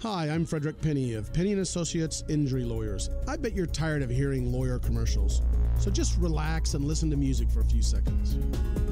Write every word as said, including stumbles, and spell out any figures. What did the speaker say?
Hi, I'm Frederick Penny of Penny and Associates Injury Lawyers. I bet you're tired of hearing lawyer commercials. So just relax and listen to music for a few seconds.